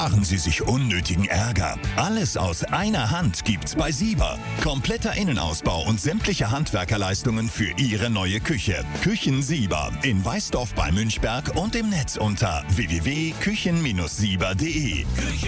Sparen Sie sich unnötigen Ärger. Alles aus einer Hand gibt's bei Sieber. Kompletter Innenausbau und sämtliche Handwerkerleistungen für Ihre neue Küche. Küchen Sieber in Weißdorf bei Münchberg und im Netz unter www.küchen-sieber.de.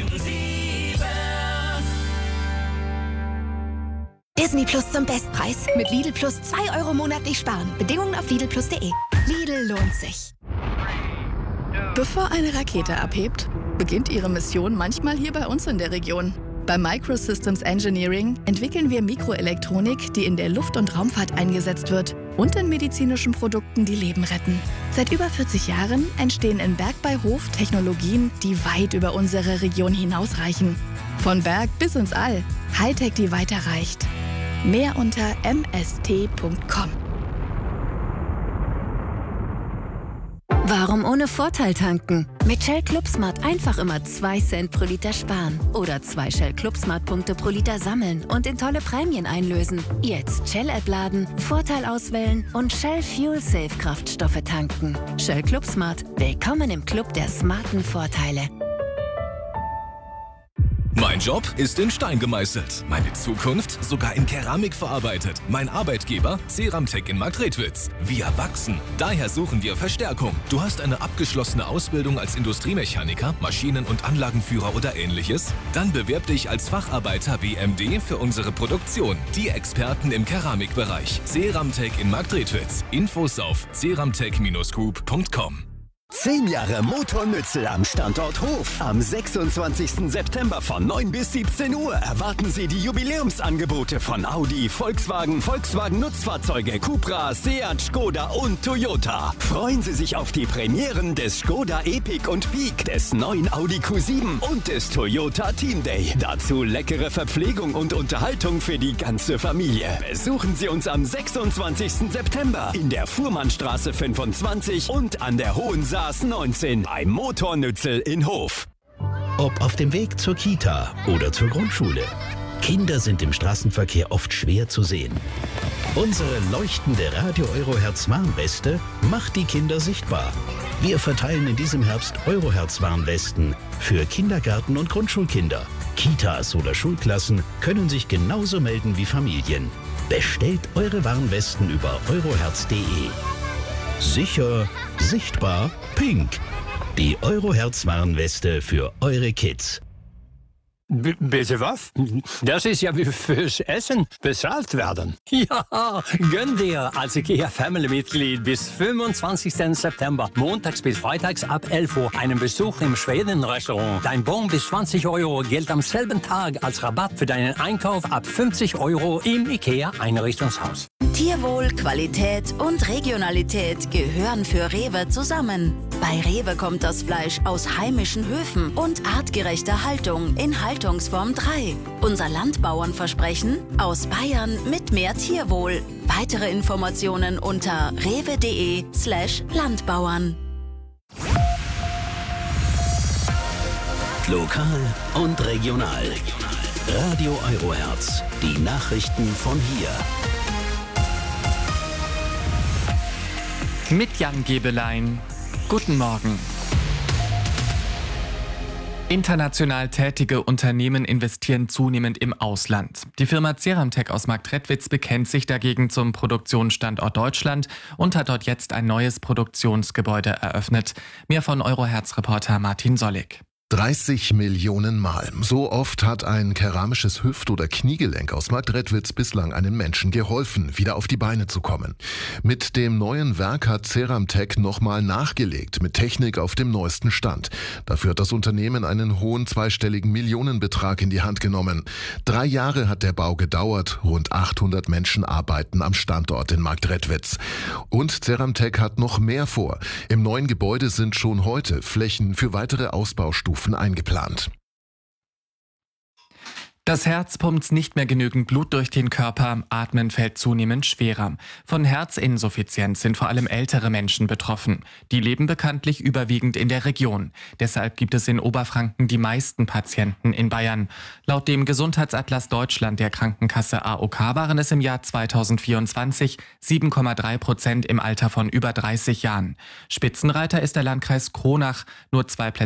Disney Plus zum Bestpreis. Mit Lidl Plus 2 € monatlich sparen. Bedingungen auf lidlplus.de. Lidl lohnt sich. Bevor eine Rakete abhebt, beginnt ihre Mission manchmal hier bei uns in der Region. Bei Microsystems Engineering entwickeln wir Mikroelektronik, die in der Luft- und Raumfahrt eingesetzt wird und in medizinischen Produkten, die Leben retten. Seit über 40 Jahren entstehen in Berg bei Hof Technologien, die weit über unsere Region hinausreichen. Von Berg bis ins All. Hightech, die weiterreicht. Mehr unter mst.com. Warum ohne Vorteil tanken? Mit Shell ClubSmart einfach immer 2 Cent pro Liter sparen. Oder 2 Shell ClubSmart-Punkte pro Liter sammeln und in tolle Prämien einlösen. Jetzt Shell-App laden, Vorteil auswählen und Shell Fuel Safe Kraftstoffe tanken. Shell ClubSmart. Willkommen im Club der smarten Vorteile. Mein Job ist in Stein gemeißelt. Meine Zukunft sogar in Keramik verarbeitet. Mein Arbeitgeber Ceramtech in Marktredwitz. Wir wachsen. Daher suchen wir Verstärkung. Du hast eine abgeschlossene Ausbildung als Industriemechaniker, Maschinen- und Anlagenführer oder ähnliches? Dann bewerb dich als Facharbeiter WMD für unsere Produktion. Die Experten im Keramikbereich. Ceramtech in Marktredwitz. Infos auf ceramtech-group.com. 10 Jahre Motornützel am Standort Hof. Am 26. September von 9 bis 17 Uhr erwarten Sie die Jubiläumsangebote von Audi, Volkswagen, Volkswagen Nutzfahrzeuge, Cupra, Seat, Skoda und Toyota. Freuen Sie sich auf die Premieren des Skoda Epic und Peak, des neuen Audi Q7 und des Toyota Team Day. Dazu leckere Verpflegung und Unterhaltung für die ganze Familie. Besuchen Sie uns am 26. September in der Fuhrmannstraße 25 und an der Hohen Saar 19 beim Motornützel in Hof. Ob auf dem Weg zur Kita oder zur Grundschule. Kinder sind im Straßenverkehr oft schwer zu sehen. Unsere leuchtende Radio Eurohertz Warnweste macht die Kinder sichtbar. Wir verteilen in diesem Herbst Eurohertz Warnwesten für Kindergarten- und Grundschulkinder. Kitas oder Schulklassen können sich genauso melden wie Familien. Bestellt eure Warnwesten über eurohertz.de. Sicher, sichtbar, pink. Die Eurohertz-Warnweste für eure Kids. Bitte was? Das ist ja wie fürs Essen bezahlt werden. Ja, gönn dir als IKEA-Family-Mitglied bis 25. September, montags bis freitags ab 11 Uhr, einen Besuch im Schweden-Restaurant. Dein Bon bis 20 € gilt am selben Tag als Rabatt für deinen Einkauf ab 50 € im IKEA-Einrichtungshaus. Tierwohl, Qualität und Regionalität gehören für Rewe zusammen. Bei Rewe kommt das Fleisch aus heimischen Höfen und artgerechter Haltung in Haltungsform 3. Unser Landbauernversprechen: aus Bayern mit mehr Tierwohl. Weitere Informationen unter rewe.de/Landbauern. Lokal und regional. Radio Eurohertz. Die Nachrichten von hier. Mit Jan Gebelein. Guten Morgen. International tätige Unternehmen investieren zunehmend im Ausland. Die Firma Ceramtech aus Marktredwitz bekennt sich dagegen zum Produktionsstandort Deutschland und hat dort jetzt ein neues Produktionsgebäude eröffnet. Mehr von Eurohertz-Reporter Martin Sollig. 30 Millionen Mal. So oft hat ein keramisches Hüft- oder Kniegelenk aus Marktredwitz bislang einem Menschen geholfen, wieder auf die Beine zu kommen. Mit dem neuen Werk hat Ceramtech nochmal nachgelegt, mit Technik auf dem neuesten Stand. Dafür hat das Unternehmen einen hohen zweistelligen Millionenbetrag in die Hand genommen. 3 Jahre hat der Bau gedauert. Rund 800 Menschen arbeiten am Standort in Marktredwitz. Und Ceramtech hat noch mehr vor. Im neuen Gebäude sind schon heute Flächen für weitere Ausbaustufen eingeplant. Das Herz pumpt nicht mehr genügend Blut durch den Körper, Atmen fällt zunehmend schwerer. Von Herzinsuffizienz sind vor allem ältere Menschen betroffen. Die leben bekanntlich überwiegend in der Region. Deshalb gibt es in Oberfranken die meisten Patienten in Bayern. Laut dem Gesundheitsatlas Deutschland der Krankenkasse AOK waren es im Jahr 2024 7,3% im Alter von über 30 Jahren. Spitzenreiter ist der Landkreis Kronach, nur 2 Plätze